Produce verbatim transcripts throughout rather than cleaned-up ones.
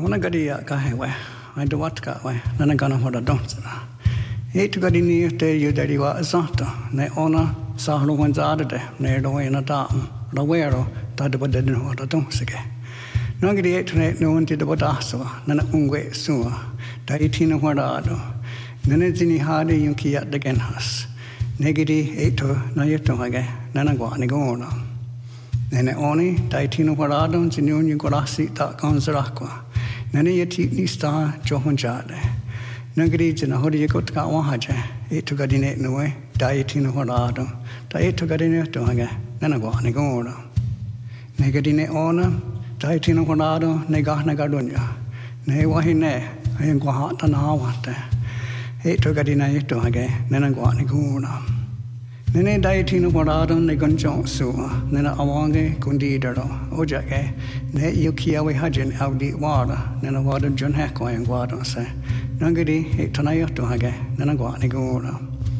Ona gadi ya ka he we. I do what ka we. Nana gana hoda don't. E to gadi ni te you daddy wa azata. Ne ona sa hlo wan zade de. Ne do we na ta. Da we ro ta de bad de hoda don't sige. No gadi e to ne no one did about aso. Nana ungwe suwa. Da itina hoda ado. Nana zini hade yunki at the gen has. Negidi e to na yeto hage. Nana go ani go ona. Nene oni daitino horadon zinun yu gorasi ta konzarakwa. Nene yeti nista johon jade. Nagri jina hori yekot ka wahaje. Eto gadine noe daitino horadon. Da eto gadine to hage. Nana go ani go ona. Negadine ona daitino horadon negah nagadunya. Ne wahine ayen go hata na wate. Eto gadine yeto hage. Nana go ani go ona. Nene daitino horadon ne gonjon suwa. Nena awange kundi daro. Ojake. Ne yukia we hajin audi wada. Nena wada jun heko en wada se. Nangadi e tanayoto hage. Nena gwani gora.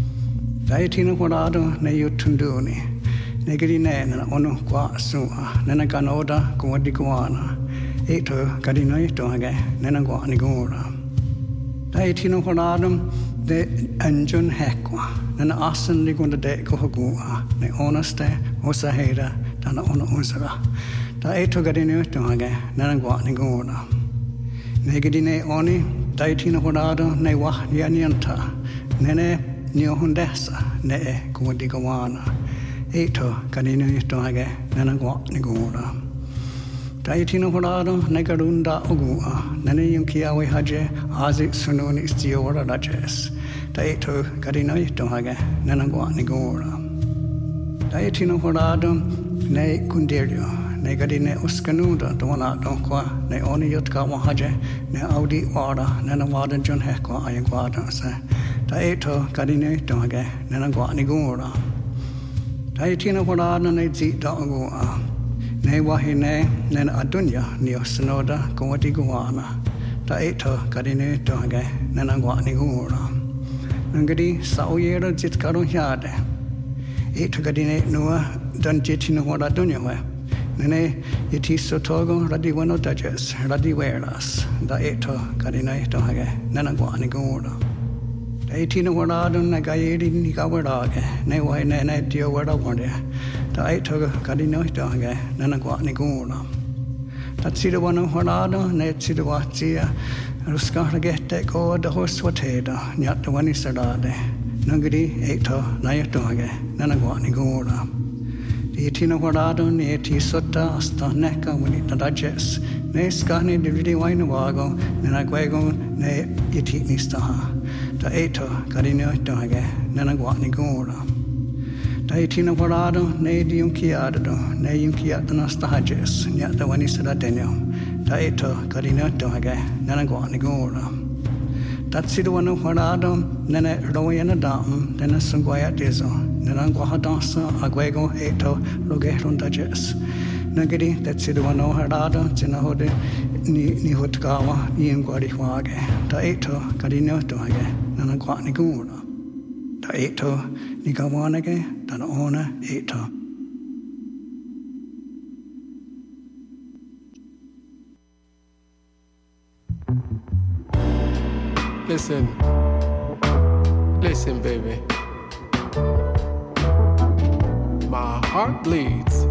Daitino horadon ne yutunduni. Negadi ne nena onu kwa suwa. Nena ganoda kuwadi guana. Eto gadino yoto hage. Nena gwani gora. Daitino horadon de anjun hekwa. Nena asan ligunda de kohogua. Ne onaste osaheda dana ona unsara. Da eto gadine to hage. Nena gwani gora. Negadine oni daitino horado ne wah yanyanta. Nene nyohundesa ne kuwadi gawana. Eto gadine to hage. Nena gwani gora. Daitino horado negarunda ogua. Nene yunkiawe haje azi sununi stiora rajes. Daito gadino yito hage. Nena gwani gora. Daitino horado ne kundirio. Ne gadine uskanuda doana donkwa. Ne oni yutka wahaje. Ne audi wada. Nena wada jun hekwa ayan gwada se. Daito gadine yito hage. Nena gwani gora. Daitino horado ne zita ogua. Ne wahine nena adunya ni osnoda kuwati guana. Da eto gadine to hage. Nena gwani gora. Nangadi sauyera jit karo hyade. Eto gadine nua dan jitino wada dunya we. Nene yiti sotogo radi wano dajes, radi weras. Da eto gadine to hage. Nena gwani gora. Da etino wada dun na gayedi ni kawarage. Ne wai nene dio wada wade. Da eto gadine to hage. Nena gwani gora. Tatsida wano wada ne tsida watia. Ruskara gette go da horswateda, nyat wani sadade. Nangadi eto nayato hage, nana gwani gora. The etino horado ne eti sota asta neka wini tadajes. Ne skani dividi wainawago, nana gwego ne eti nistaha. Da eto gadino to hage, nana gwani gora. Da etino horado ne diunkiado, ne yunkiatana stahajes, nyat wani sadadenyo. Da eto gadino to hage, nana gwani gora. Tatsido wano horado, nene royana dam, nene sungwaya dizo, nena guahadansa, agwego eto, roge rondajes. Nagadi, tatsido wano horado, zinahode, ni ni hotgawa, ni ingwadi wage. Da eto gadino to hage, nana gwani gora. Da eto ni gawanage, dana ona eto. Listen, listen, baby. My heart bleeds